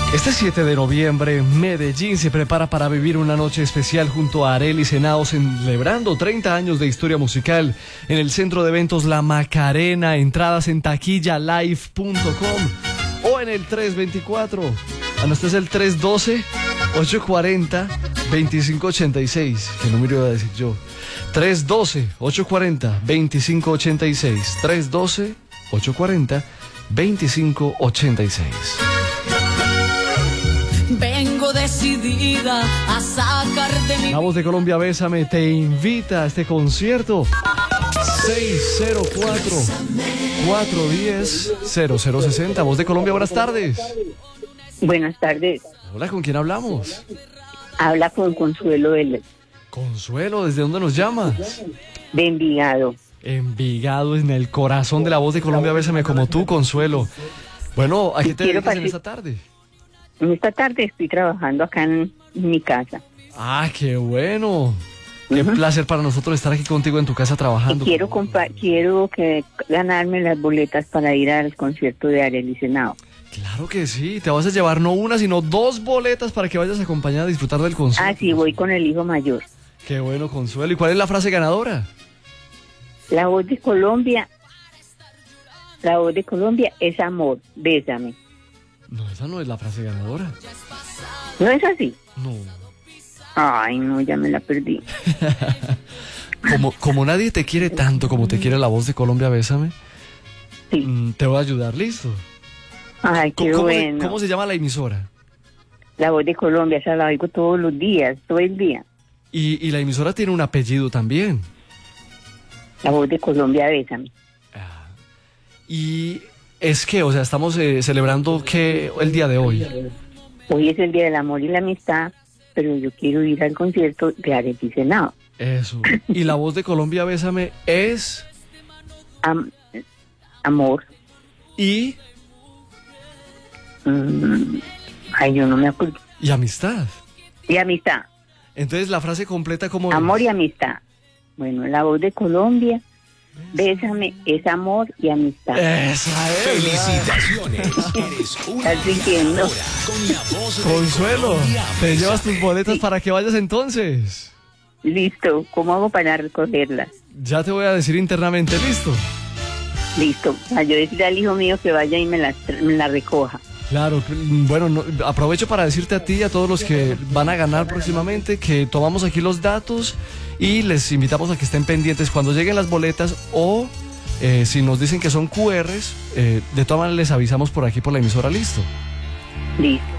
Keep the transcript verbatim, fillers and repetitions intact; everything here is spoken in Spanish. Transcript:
Este siete de noviembre, Medellín se prepara para vivir una noche especial junto a Arelis Henao, celebrando treinta años de historia musical en el centro de eventos La Macarena. Entradas en taquilla live punto com o en el tres veinticuatro. Ah, no, este es el tres doce, ocho cuarenta, veinticinco ochenta y seis. ¿Qué número iba a decir yo? tres doce, ocho cuarenta, veinticinco ochenta y seis. tres doce, ocho cuarenta, veinticinco ochenta y seis. Vengo decidida a sacar de mi... La Voz de Colombia, Bésame, te invita a este concierto. seis cero cuatro, cuatro uno cero, cero cero seis cero. Voz de Colombia, buenas tardes. Buenas tardes. Hola, ¿con quién hablamos? Habla con Consuelo del... Consuelo, ¿desde dónde nos llamas? de Envigado. Envigado, en el corazón de La Voz de Colombia, Bésame, como tú, Consuelo. Bueno, ¿a qué te Quiero dedicas en partic- esta tarde? En esta tarde estoy trabajando acá en mi casa. Ah, qué bueno. Qué Ujú. placer para nosotros estar aquí contigo en tu casa Y trabajando. quiero compa- quiero que ganarme las boletas para ir al concierto de Arelis Henao. Claro que sí, te vas a llevar no una, sino dos boletas para que vayas acompañada a disfrutar del concierto. Ah, sí, voy con el hijo mayor. Qué bueno, Consuelo. ¿Y cuál es la frase ganadora? La Voz de Colombia, la Voz de Colombia es amor, bésame. No, esa no es la frase ganadora. ¿No es así? No. Ay, no, ya me la perdí. Como, como nadie te quiere tanto como te quiere La Voz de Colombia, Bésame, Sí. mm, te voy a ayudar, ¿listo? Ay, qué ¿Cómo, bueno. ¿Cómo se llama la emisora? La Voz de Colombia, esa la oigo todos los días, todo el día. Y, y la emisora tiene un apellido también. La Voz de Colombia, bésame. Ah. Y es que, o sea, estamos eh, celebrando que el día de hoy. Hoy es el Día del Amor y la Amistad, pero yo quiero ir al concierto de Arelis Henao. Eso. Y La Voz de Colombia, Bésame, es... Am- amor. Y... Mm, ay, yo no me acuerdo. y amistad. Y amistad. Entonces la frase completa como... Amor y amistad. Bueno, La Voz de Colombia, bésame, es amor y amistad. Esa es. Felicitaciones, eres una Estás diciendo. ganadora con la Voz de Consuelo, Colombia. te llevas tus boletas Sí. para que vayas entonces. Listo, ¿cómo hago para recogerlas? Ya te voy a decir internamente, ¿listo? Listo, a yo decirle al hijo mío que vaya y me la, me la recoja. Claro, bueno, no- aprovecho para decirte a ti y a todos los que van a ganar próximamente que tomamos aquí los datos y les invitamos a que estén pendientes cuando lleguen las boletas o eh, si nos dicen que son Q Rs, eh, de todas maneras les avisamos por aquí por la emisora, ¿listo? Listo.